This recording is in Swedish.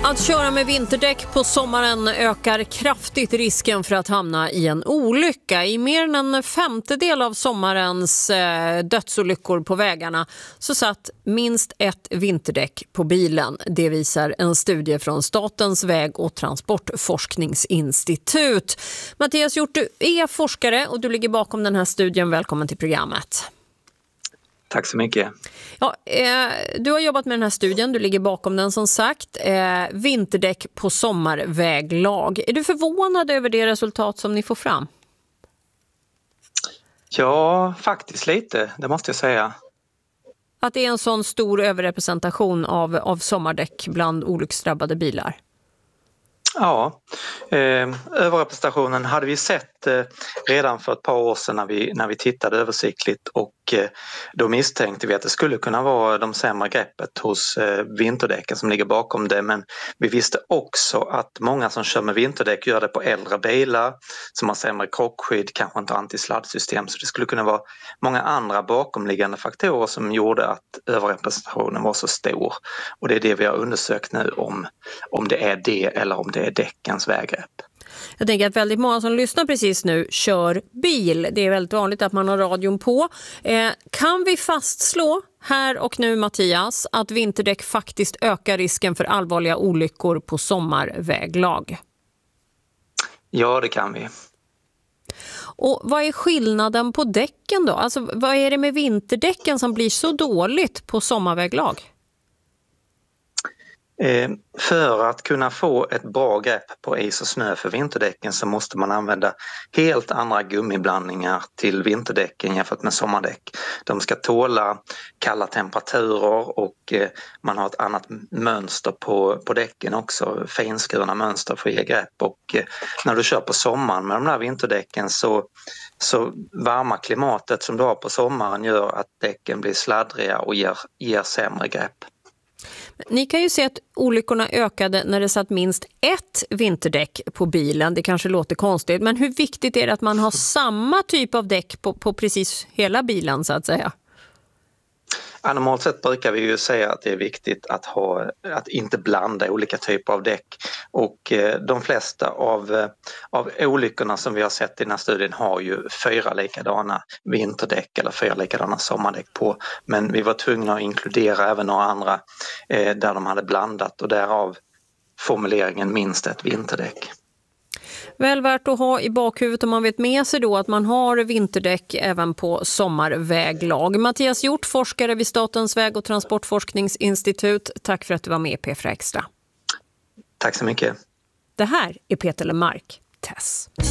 Att köra med vinterdäck på sommaren ökar kraftigt risken för att hamna i en olycka. I mer än en femtedel av sommarens dödsolyckor på vägarna så satt minst ett vinterdäck på bilen. Det visar en studie från Statens väg- och transportforskningsinstitut. Mattias Hjort, du är forskare och du ligger bakom den här studien. Välkommen till programmet. Tack så mycket. Ja, du har jobbat med den här studien, du ligger bakom den som sagt. Vinterdäck på sommarväglag. Är du förvånad över det resultat som ni får fram? Ja, faktiskt lite, det måste jag säga. Att det är en sån stor överrepresentation av sommardäck bland olycksdrabbade bilar? Ja, överrepresentationen hade vi sett redan för ett par år sedan när vi tittade översiktligt och då misstänkte vi att det skulle kunna vara de sämre greppet hos vinterdäcken som ligger bakom det, men vi visste också att många som kör med vinterdäck gör det på äldre bilar som har sämre krockskydd, kanske inte antisladdsystem, så det skulle kunna vara många andra bakomliggande faktorer som gjorde att överrepresentationen var så stor, och det är det vi har undersökt nu om det är det eller om det är däckens väggrepp. Jag tänker att väldigt många som lyssnar precis nu kör bil. Det är väldigt vanligt att man har radion på. Kan vi fastslå här och nu, Mattias, att vinterdäck faktiskt ökar risken för allvarliga olyckor på sommarväglag? Ja, det kan vi. Och vad är skillnaden på däcken då? Alltså, vad är det med vinterdäcken som blir så dåligt på sommarväglag? För att kunna få ett bra grepp på is och snö för vinterdäcken så måste man använda helt andra gummiblandningar till vinterdäcken jämfört med sommardäck. De ska tåla kalla temperaturer och man har ett annat mönster på däcken också, finskurna mönster för att ge grepp, och när du kör på sommaren med de där vinterdäcken så varma klimatet som du har på sommaren gör att däcken blir sladdriga och ger sämre grepp. Ni kan ju se att olyckorna ökade när det satt minst ett vinterdäck på bilen. Det kanske låter konstigt, men hur viktigt är det att man har samma typ av däck på precis hela bilen så att säga? Normalt sett brukar vi ju säga att det är viktigt att inte blanda olika typer av däck, och de flesta av olyckorna som vi har sett i den här studien har ju 4 likadana vinterdäck eller 4 likadana sommardäck på, men vi var tvungna att inkludera även några andra där de hade blandat, och därav formuleringen minst ett vinterdäck. Väl värt att ha i bakhuvudet om man vet med sig då att man har vinterdäck även på sommarväglag. Mattias Hjort, forskare vid Statens väg- och transportforskningsinstitut. Tack för att du var med i P4 Extra. Tack så mycket. Det här är Peter Lemark, Tess.